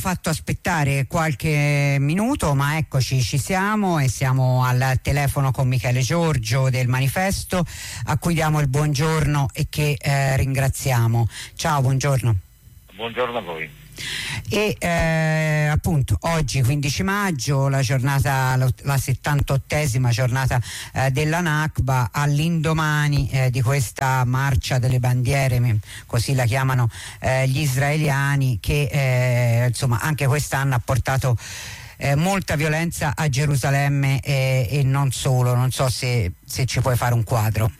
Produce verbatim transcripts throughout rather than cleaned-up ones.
fatto aspettare qualche minuto, ma eccoci, ci siamo e siamo al telefono con Michele Giorgio del Manifesto, a cui diamo il buongiorno e che eh, ringraziamo. Ciao, buongiorno. Buongiorno a voi. E eh, appunto oggi quindici maggio, la giornata, la settantottesima giornata eh, della Nakba, all'indomani eh, di questa marcia delle bandiere, così la chiamano eh, gli israeliani, che eh, insomma anche quest'anno ha portato eh, molta violenza a Gerusalemme e, e non solo. Non so se, se ci puoi fare un quadro.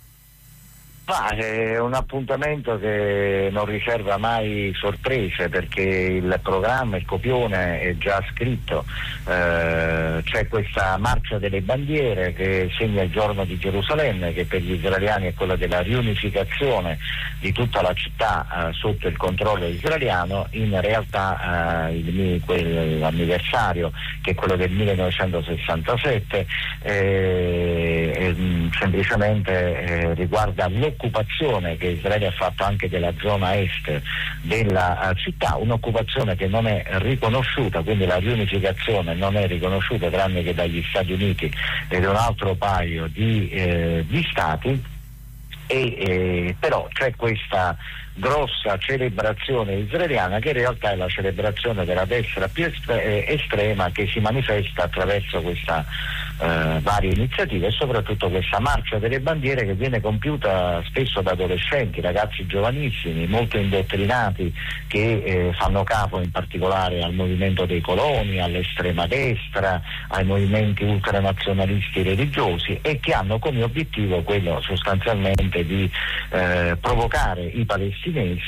Ma è un appuntamento che non riserva mai sorprese, perché il programma, il copione è già scritto. Eh, c'è questa marcia delle bandiere che segna il giorno di Gerusalemme, che per gli israeliani è quella della riunificazione di tutta la città eh, sotto il controllo israeliano. In realtà eh, il, quell'anniversario, che è quello del millenovecentosessantasette, eh, eh, semplicemente eh, riguarda l'occupazione che Israele ha fatto anche della zona est della uh, città, un'occupazione che non è riconosciuta, quindi la riunificazione non è riconosciuta tranne che dagli Stati Uniti ed un altro paio di, eh, di stati, e eh, però c'è questa grossa celebrazione israeliana che in realtà è la celebrazione della destra più estrema, che si manifesta attraverso questa eh, varie iniziative e soprattutto questa marcia delle bandiere che viene compiuta spesso da adolescenti, ragazzi giovanissimi, molto indottrinati, che eh, fanno capo in particolare al movimento dei coloni, all'estrema destra, ai movimenti ultranazionalisti religiosi, e che hanno come obiettivo quello sostanzialmente di eh, provocare i palestinesi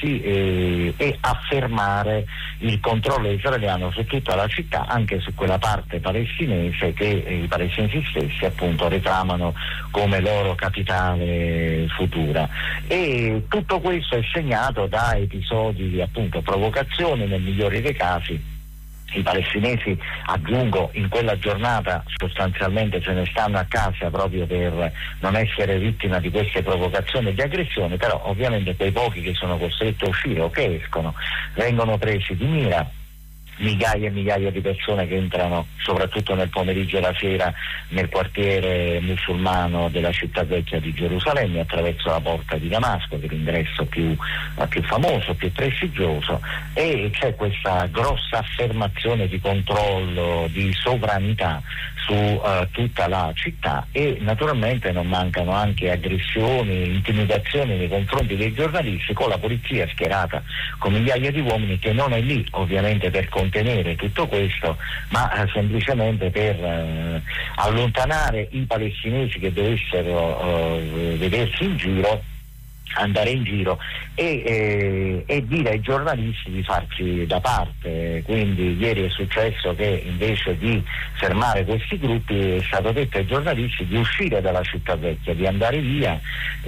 E, e affermare il controllo israeliano su tutta la città, anche su quella parte palestinese che eh, i palestinesi stessi appunto reclamano come loro capitale futura. E tutto questo è segnato da episodi di appunto provocazione, nel migliore dei casi. I palestinesi, aggiungo, in quella giornata sostanzialmente se ne stanno a casa proprio per non essere vittima di queste provocazioni e di aggressioni, però ovviamente quei pochi che sono costretti a uscire o che escono vengono presi di mira. Migliaia e migliaia di persone che entrano soprattutto nel pomeriggio e la sera nel quartiere musulmano della città vecchia di Gerusalemme attraverso la porta di Damasco, che è l'ingresso più, più famoso, più prestigioso, e c'è questa grossa affermazione di controllo, di sovranità su uh, tutta la città, e naturalmente non mancano anche aggressioni, intimidazioni nei confronti dei giornalisti, con la polizia schierata con migliaia di uomini, che non è lì ovviamente per contenere tutto questo, ma eh, semplicemente per eh, allontanare i palestinesi che dovessero eh, vedersi in giro, andare in giro e, eh, e dire ai giornalisti di farci da parte. Quindi ieri è successo che invece di fermare questi gruppi è stato detto ai giornalisti di uscire dalla città vecchia, di andare via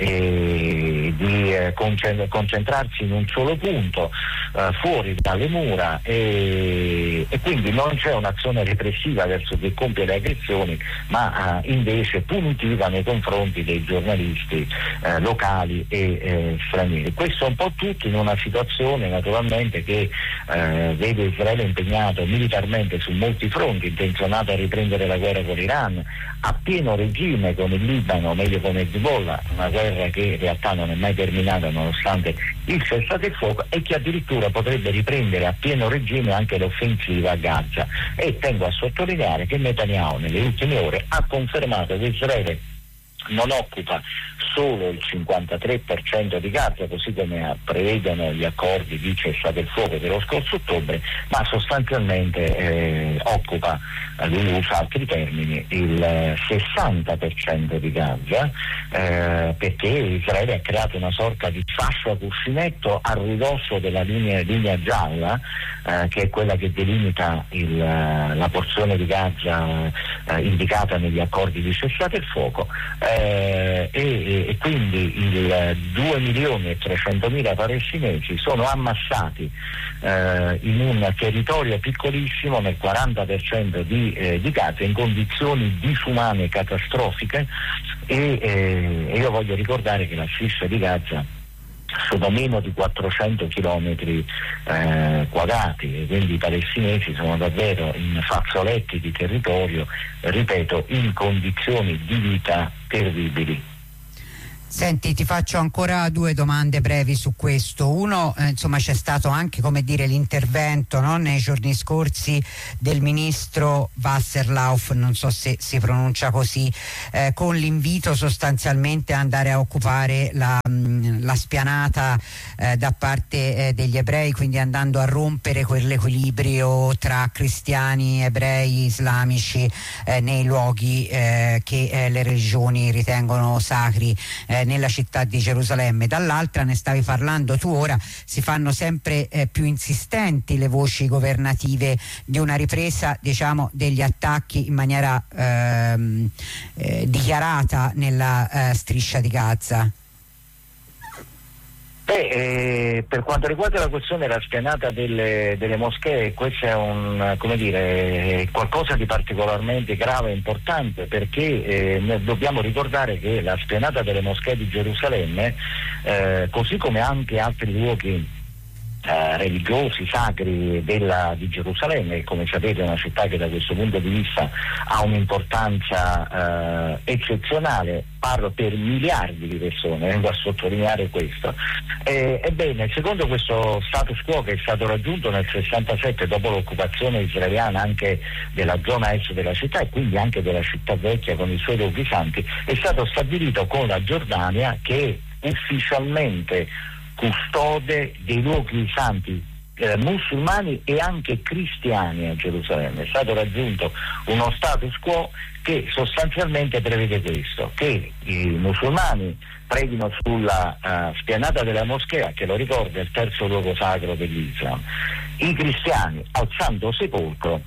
e di eh, concentrarsi in un solo punto eh, fuori dalle mura, e, e quindi non c'è un'azione repressiva verso chi compie le aggressioni, ma eh, invece punitiva nei confronti dei giornalisti eh, locali e Eh, stranieri. Questo un po' tutto in una situazione naturalmente che eh, vede Israele impegnato militarmente su molti fronti, intenzionato a riprendere la guerra con l'Iran, a pieno regime con il Libano, meglio con Hezbollah, una guerra che in realtà non è mai terminata nonostante il cessate il fuoco, e che addirittura potrebbe riprendere a pieno regime anche l'offensiva a Gaza. E tengo a sottolineare che Netanyahu nelle ultime ore ha confermato che Israele non occupa solo il cinquantatré per cento di Gaza, così come prevedono gli accordi di cessate il fuoco dello scorso ottobre, ma sostanzialmente eh, occupa, eh, lui usa altri termini, il sessanta per cento di Gaza, eh, perché Israele ha creato una sorta di fascio a cuscinetto a ridosso della linea, linea gialla, eh, che è quella che delimita il, la porzione di Gaza eh, indicata negli accordi di cessate il fuoco. Eh, e, e quindi il due milioni e trecentomila palestinesi sono ammassati eh, in un territorio piccolissimo, nel quaranta per cento di, eh, di Gaza, in condizioni disumane catastrofiche, e eh, io voglio ricordare che la striscia di Gaza sono meno di quattrocento chilometri eh, quadrati, e quindi i palestinesi sono davvero in fazzoletti di territorio, ripeto, in condizioni di vita terribili. Senti, ti faccio ancora due domande brevi su questo. Uno, eh, insomma, c'è stato anche, come dire, l'intervento, no, nei giorni scorsi del ministro Wasserlauf, non so se si pronuncia così, eh, con l'invito sostanzialmente a andare a occupare la, mh, la spianata eh, da parte eh, degli ebrei, quindi andando a rompere quell'equilibrio tra cristiani, ebrei, islamici eh, nei luoghi eh, che eh, le religioni ritengono sacri eh, nella città di Gerusalemme. Dall'altra, ne stavi parlando tu ora, si fanno sempre eh, più insistenti le voci governative di una ripresa, diciamo, degli attacchi in maniera ehm, eh, dichiarata nella eh, striscia di Gaza. Beh, eh, per quanto riguarda la questione della spianata delle, delle moschee, questo è un, come dire, qualcosa di particolarmente grave e importante, perché eh, dobbiamo ricordare che la spianata delle moschee di Gerusalemme, eh, così come anche altri luoghi Eh, religiosi, sacri della, di Gerusalemme, come sapete è una città che da questo punto di vista ha un'importanza eh, eccezionale, parlo per miliardi di persone, vengo a sottolineare questo. Eh, ebbene, secondo questo status quo che è stato raggiunto nel sessantasette dopo l'occupazione israeliana anche della zona est della città e quindi anche della città vecchia con i suoi luoghi santi, è stato stabilito con la Giordania che ufficialmente custode dei luoghi santi eh, musulmani e anche cristiani a Gerusalemme. È stato raggiunto uno status quo che sostanzialmente prevede questo, che i musulmani preghino sulla uh, spianata della moschea, che lo ricorda è il terzo luogo sacro dell'Islam, i cristiani al Santo Sepolcro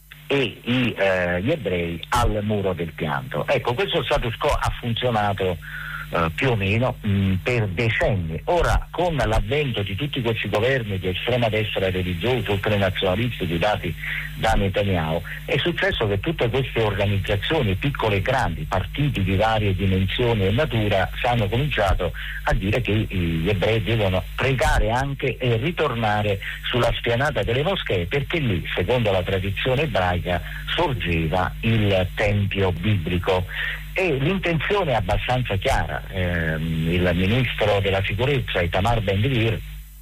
e i, eh, gli ebrei al Muro del Pianto. Ecco, questo status quo ha funzionato Uh, più o meno mh, per decenni. Ora, con l'avvento di tutti questi governi di estrema destra religiosa, ultranazionalisti guidati da Netanyahu, è successo che tutte queste organizzazioni, piccole e grandi, partiti di varie dimensioni e natura, hanno cominciato a dire che gli ebrei devono pregare anche e ritornare sulla spianata delle moschee, perché lì, secondo la tradizione ebraica, sorgeva il tempio biblico. E l'intenzione è abbastanza chiara. Eh, il ministro della sicurezza Itamar Ben-Gvir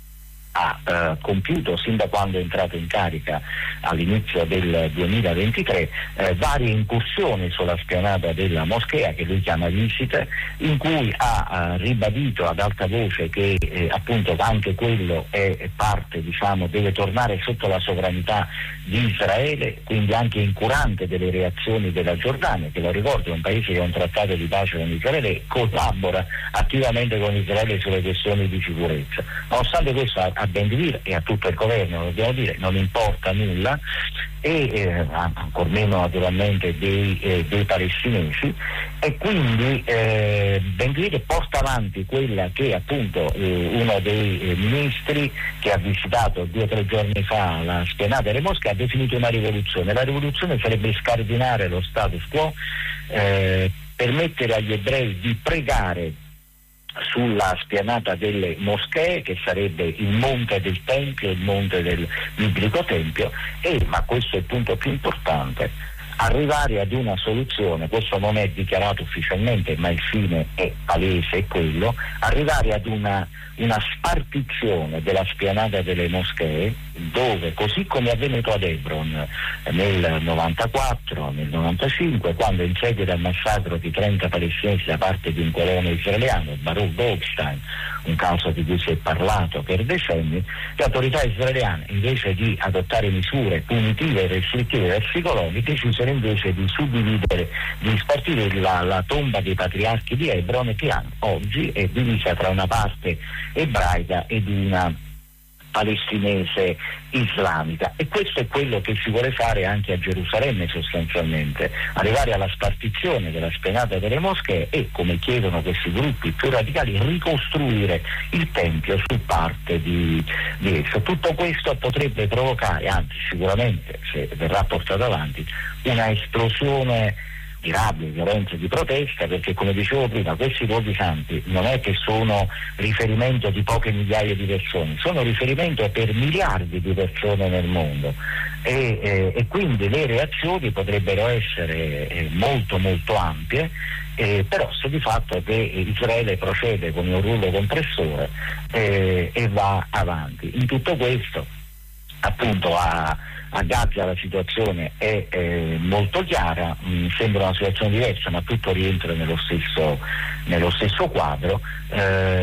ha eh, compiuto, sin da quando è entrato in carica all'inizio del duemilaventitré, eh, varie incursioni sulla spianata della moschea, che lui chiama visite, in cui ha eh, ribadito ad alta voce che eh, appunto anche quello è parte, diciamo, deve tornare sotto la sovranità di Israele, quindi anche incurante delle reazioni della Giordania, che lo ricordo è un paese che ha un trattato di pace con Israele e collabora attivamente con Israele sulle questioni di sicurezza. Nonostante questo a Ben-Gvir e a tutto il governo, dobbiamo dire, non importa nulla, e eh, ancor meno naturalmente dei, eh, dei palestinesi, e quindi eh, Ben-Gvir porta avanti quella che appunto eh, uno dei eh, ministri che ha visitato due o tre giorni fa la spianata delle moschee ha definito una rivoluzione. La rivoluzione sarebbe scardinare lo status quo, eh, permettere agli ebrei di pregare sulla spianata delle moschee, che sarebbe il monte del Tempio, il monte del biblico Tempio, e, ma questo è il punto più importante, arrivare ad una soluzione, questo non è dichiarato ufficialmente ma il fine è palese, è quello, arrivare ad una, una spartizione della spianata delle moschee, dove, così come è avvenuto ad Hebron nel novantaquattro, nel novantacinque, quando in seguito al massacro di trenta palestinesi da parte di un colono israeliano, Baruch Goldstein, un caso di cui si è parlato per decenni, le autorità israeliane, invece di adottare misure punitive e restrittive verso i coloni, decisero invece di suddividere, di spartire la, la tomba dei patriarchi di Hebron, che oggi è divisa tra una parte ebraica ed una palestinese islamica, e questo è quello che si vuole fare anche a Gerusalemme, sostanzialmente arrivare alla spartizione della spianata delle moschee e, come chiedono questi gruppi più radicali, ricostruire il Tempio su parte di, di esso. Tutto questo potrebbe provocare, anzi sicuramente se verrà portato avanti, una esplosione di rabbia, di violenza, di protesta, perché come dicevo prima questi luoghi santi non è che sono riferimento di poche migliaia di persone, sono riferimento per miliardi di persone nel mondo e, eh, e quindi le reazioni potrebbero essere eh, molto molto ampie, eh, però sta di fatto che Israele procede con un rullo compressore eh, e va avanti. In tutto questo appunto a A Gaza la situazione è eh, molto chiara, mh, sembra una situazione diversa ma tutto rientra nello stesso, nello stesso quadro. Eh,